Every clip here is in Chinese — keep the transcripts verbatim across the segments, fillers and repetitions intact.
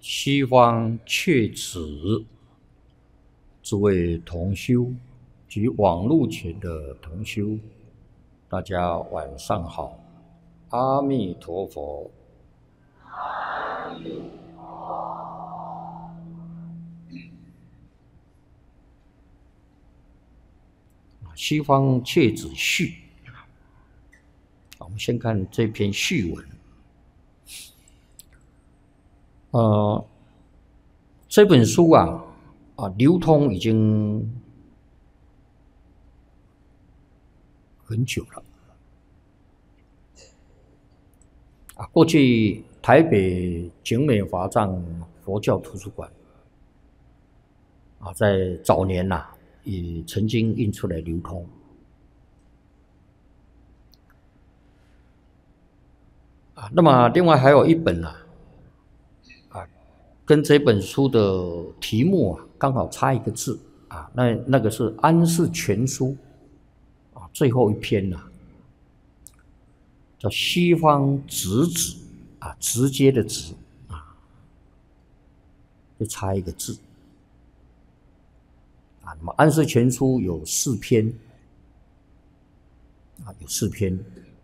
西方确子诸位同修及网络前的同修，大家晚上好，阿弥陀佛。 阿弥陀西方切子序，我们先看这篇序文。呃，这本书啊，啊，流通已经很久了。啊，过去台北景美华藏佛教图书馆啊，在早年呐、啊，也曾经印出来流通。啊，那么另外还有一本啊，啊，跟这本书的题目啊刚好差一个字啊，那那个是《安世全书》啊，最后一篇呐、啊，叫西方直指啊，直接的直啊，就差一个字啊。那么《安世全书》有四篇啊，有四篇。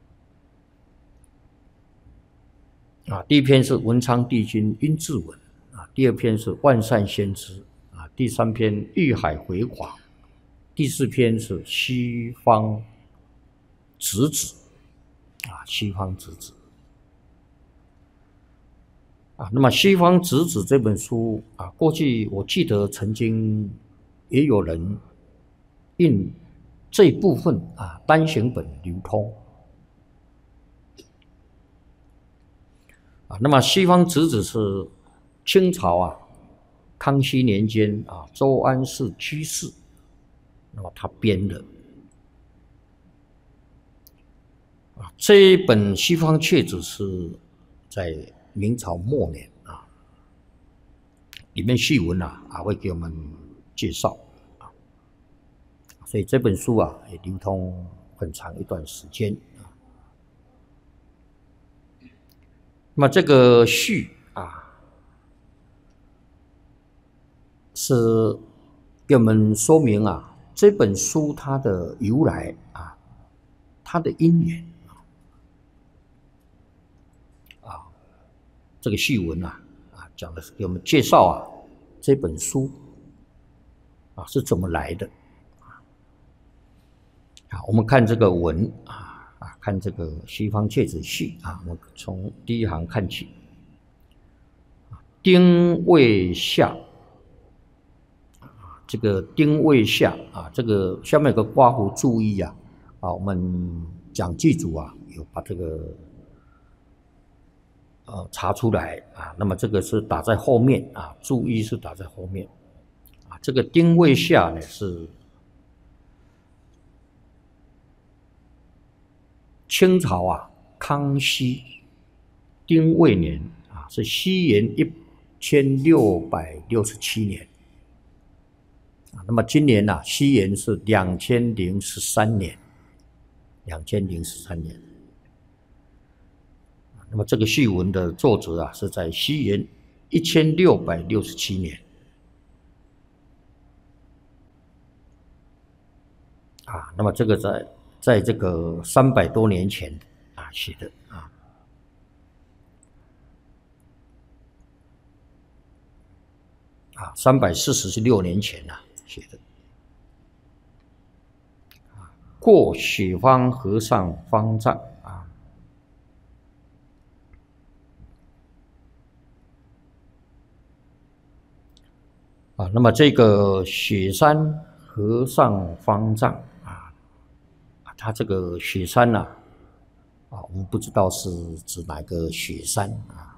啊，第一篇是文昌帝君殷志文啊，第二篇是万善先知啊，第三篇玉海回广，第四篇是西方直指啊，西方直指啊。那么西方直指这本书啊，过去我记得曾经也有人印这一部分啊单行本流通。啊，那么西方直指是清朝啊，康熙年间啊，周安世居士，那么他编的啊，这一本西方确子是在明朝末年啊，里面序文啊啊会给我们介绍啊，所以这本书啊也流通很长一段时间。那么这个序啊，是给我们说明啊，这本书它的由来啊，它的因缘啊，这个序文啊啊讲的是给我们介绍啊这本书啊是怎么来的啊。我们看这个文啊。啊，看这个西方切子序啊，我们从第一行看起。丁未下，这个丁未下啊，这个下面有个括弧注意啊，啊，我们讲记组啊有把这个呃查出来啊，那么这个是打在后面啊，注意是打在后面啊，这个丁未下呢是清朝啊，康熙丁未年啊，是西元一千六百六十七年啊。那么今年呢、啊，西元是两千零十三年，两千零十三年。那么这个序文的作者啊，是在西元一千六百六十七年啊。那么这个在。在这个三百多年前啊写的啊，啊三百四十六年前呐、啊、写的，啊，过雪方和尚方丈啊，啊，那么这个雪山和尚方丈。它这个雪山呐、啊，啊，我们不知道是指哪个雪山啊，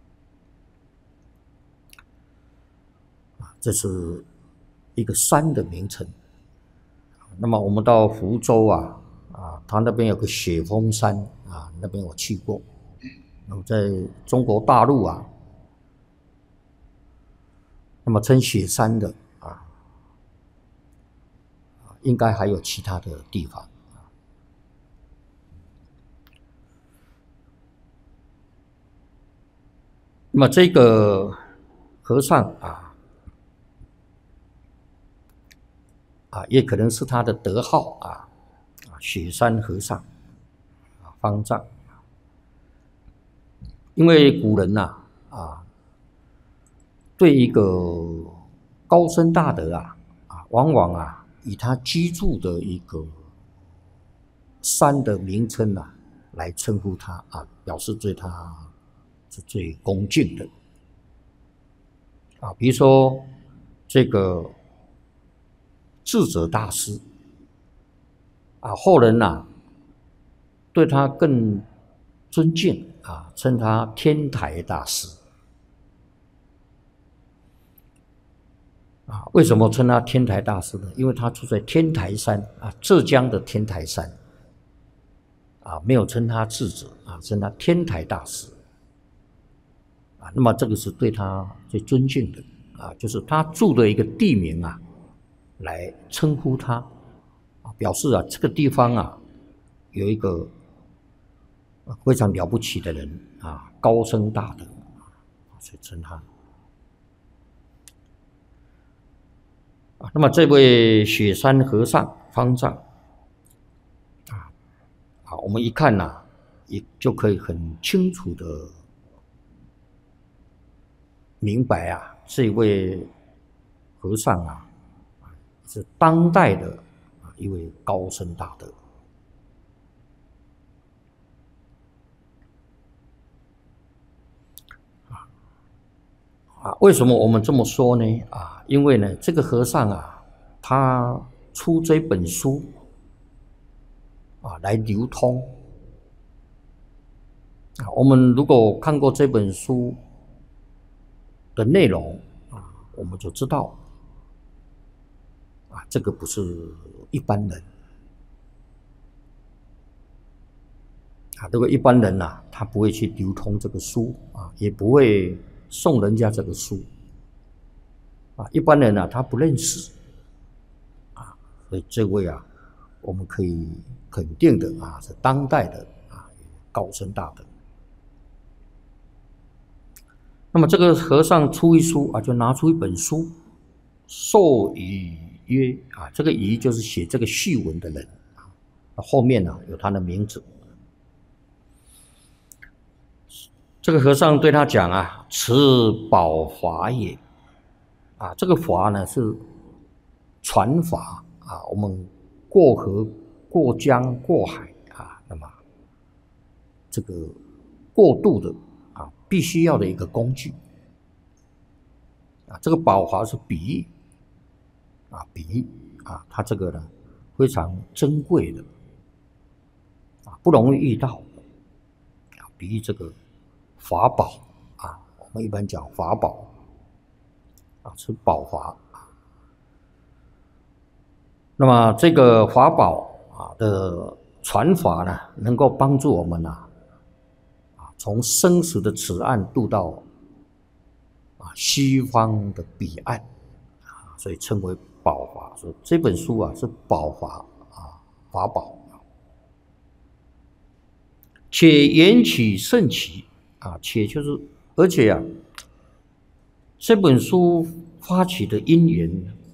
啊，这是一个山的名称。那么我们到福州啊，啊，它那边有个雪峰山啊，那边我去过。那么在中国大陆啊，那么称雪山的啊，应该还有其他的地方。那么这个和尚啊啊，也可能是他的德号啊啊，雪山和尚啊，方丈。因为古人呐 啊, 啊，对一个高僧大德啊啊，往往啊以他居住的一个山的名称啊来称呼他啊，表示对他是最恭敬的啊。比如说这个智者大师啊，后人呐、啊、对他更尊敬啊，称他天台大师啊。为什么称他天台大师呢？因为他住在天台山啊，浙江的天台山啊，没有称他智者啊，称他天台大师啊。那么这个是对他最尊敬的啊，就是他住的一个地名啊，来称呼他啊，表示啊这个地方啊有一个非常了不起的人啊，高僧大德，所以称他啊。那么这位雪山和尚方丈啊，啊，我们一看呐、啊，也就可以很清楚的明白啊，这位和尚啊，是当代的啊一位高僧大德。啊，为什么我们这么说呢？啊，因为呢，这个和尚啊，他出这本书啊来流通啊。我们如果看过这本书的内容啊，我们就知道啊，这个不是一般人啊。如果一般人呐、啊，他不会去流通这个书啊，也不会送人家这个书啊，一般人啊他不认识啊，所以这位啊，我们可以肯定的啊，是当代的啊高僧大德。那么这个和尚出一书啊，就拿出一本书，授予曰啊，这个予就是写这个序文的人啊，后面呢、啊、有他的名字。这个和尚对他讲啊，此宝法也啊，这个法呢是传法啊，我们过河、过江、过海啊，那么这个过渡的啊，必须要的一个工具啊。这个宝法是比喻啊，比喻啊，它这个呢非常珍贵的啊，不容易遇到啊，比喻这个法宝啊，我们一般讲法宝啊，是宝法啊。那么这个法宝啊的传法呢，能够帮助我们呐啊，从生死的此岸渡到啊西方的彼岸啊，所以称为宝法。所以这本书啊是宝法啊，法宝，且缘起甚奇啊，且就是而且啊，这本书发起的因缘